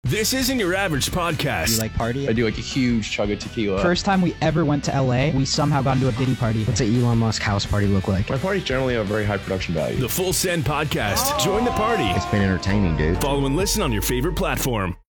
This isn't your average podcast. You like party? I do like a huge chug of tequila. First time we ever went to LA, we somehow got into a Diddy party. What's an Elon Musk house party look like? My parties generally have very high production value. The Full Send Podcast. Join the party. It's been entertaining, dude. Follow and listen on your favorite platform.